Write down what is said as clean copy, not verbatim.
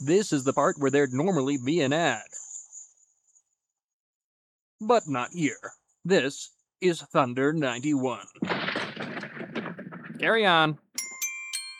This is the part where there'd normally be an ad. But not here. This is Thunder 91. Carry on.